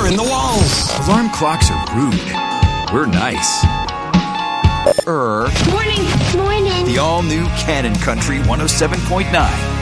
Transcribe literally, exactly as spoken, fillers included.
They're in the walls. Alarm clocks are rude. We're nice. Er. Morning. Morning. The all-new Cannon Country one oh seven point nine.